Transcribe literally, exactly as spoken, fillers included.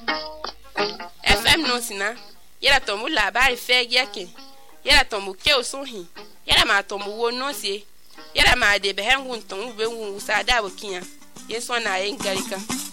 F M no sina yera tomu labari feg yake yera tomu ke osuhi yera ma tomu wo no sie yera ma de behen wun tomu be wun usada wokia yeso na yen garika